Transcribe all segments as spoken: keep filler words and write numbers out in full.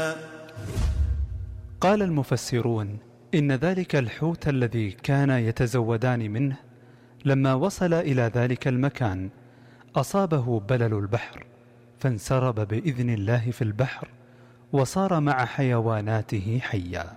قال المفسرون إن ذلك الحوت الذي كان يتزودان منه لما وصل إلى ذلك المكان أصابه بلل البحر فانسرب بإذن الله في البحر وصار مع حيواناته حيا.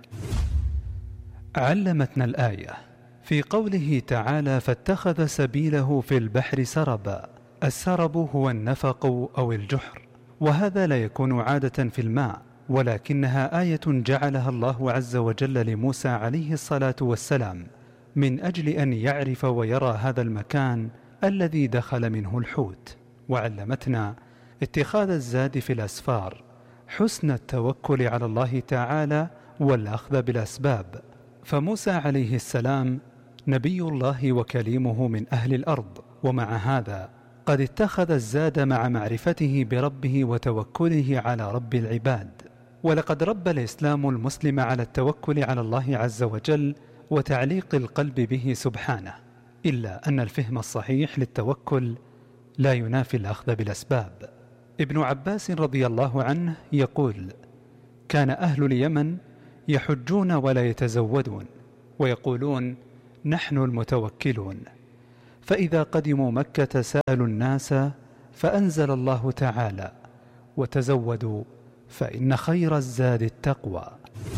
علمتنا الآية في قوله تعالى فاتخذ سبيله في البحر سربا. السرب هو النفق أو الجحر، وهذا لا يكون عادة في الماء، ولكنها آية جعلها الله عز وجل لموسى عليه الصلاة والسلام من أجل أن يعرف ويرى هذا المكان الذي دخل منه الحوت. وعلمتنا اتخاذ الزاد في الأسفار، حسن التوكل على الله تعالى والأخذ بالأسباب. فموسى عليه السلام نبي الله وكليمه من أهل الأرض، ومع هذا قد اتخذ الزاد مع معرفته بربه وتوكله على رب العباد. ولقد رب الإسلام المسلم على التوكل على الله عز وجل وتعليق القلب به سبحانه، إلا أن الفهم الصحيح للتوكل لا ينافي الأخذ بالأسباب. ابن عباس رضي الله عنه يقول: كان أهل اليمن يحجون ولا يتزودون، ويقولون نحن المتوكلون، فإذا قدموا مكة سألوا الناس فأنزل الله تعالى: وتزودوا فإن خير الزاد التقوى.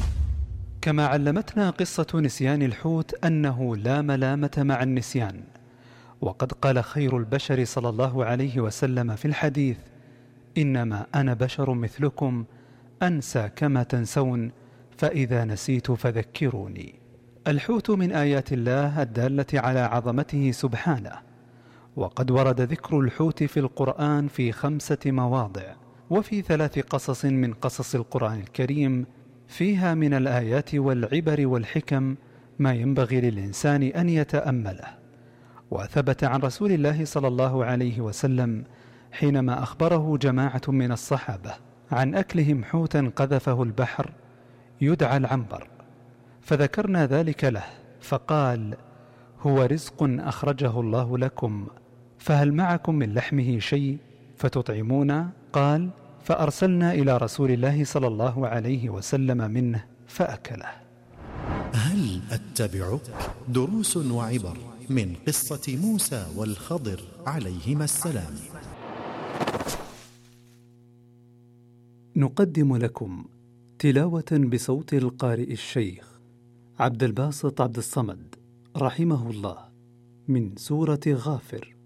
كما علمتنا قصة نسيان الحوت أنه لا ملامة مع النسيان، وقد قال خير البشر صلى الله عليه وسلم في الحديث: إنما أنا بشر مثلكم أنسى كما تنسون، فإذا نسيت فذكروني. الحوت من آيات الله الدالة على عظمته سبحانه، وقد ورد ذكر الحوت في القرآن في خمسة مواضع، وفي ثلاث قصص من قصص القرآن الكريم، فيها من الآيات والعبر والحكم ما ينبغي للإنسان أن يتأمله. وثبت عن رسول الله صلى الله عليه وسلم حينما أخبره جماعة من الصحابة عن أكلهم حوتا قذفه البحر يدعى العنبر، فذكرنا ذلك له فقال: هو رزق أخرجه الله لكم، فهل معكم من لحمه شيء فتطعمون؟ قال: فأرسلنا إلى رسول الله صلى الله عليه وسلم منه فأكله. هل أتبعك؟ دروس وعبر من قصة موسى والخضر عليهما السلام. نقدم لكم تلاوة بصوت القارئ الشيخ عبد الباسط عبد الصمد رحمه الله من سورة غافر.